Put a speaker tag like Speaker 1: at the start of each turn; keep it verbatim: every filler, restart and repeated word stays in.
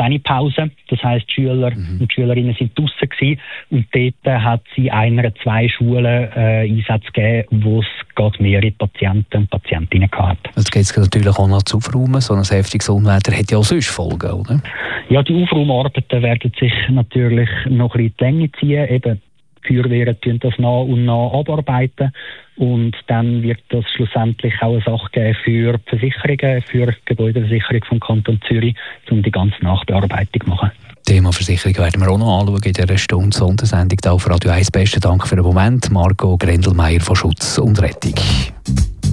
Speaker 1: keine Pause. Das heisst, die Schüler mhm. und die Schülerinnen sind draussen gewesen. Und dort hat sie einer, zwei Schulen äh, Einsätze gegeben, wo es gerade mehrere Patienten und Patientinnen gab.
Speaker 2: Jetzt geht es natürlich auch noch zu Aufräumen. So ein heftiges Unwetter hat ja auch sonst Folgen, oder?
Speaker 1: Ja, die Aufraumarbeiten werden sich natürlich noch ein bisschen in die Länge ziehen. Eben, die Feuerwehren tun das nach und nach abarbeiten. Und dann wird das schlussendlich auch eine Sache geben für die Versicherungen, für die Gebäudeversicherung vom Kanton Zürich, um die ganze Nachbearbeitung zu machen.
Speaker 2: Thema Versicherung werden wir auch noch anschauen in dieser Stunde Sondersendung auf Radio eins. Besten Dank für den Moment, Marco Grendelmeier von Schutz und Rettung.